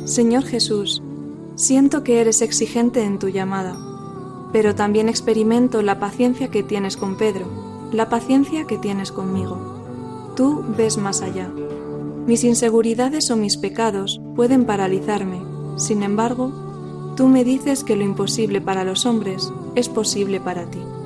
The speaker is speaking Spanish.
Señor Jesús, siento que eres exigente en tu llamada, pero también experimento la paciencia que tienes con Pedro, la paciencia que tienes conmigo. Tú ves más allá. Mis inseguridades o mis pecados pueden paralizarme, sin embargo, tú me dices que lo imposible para los hombres es posible para ti.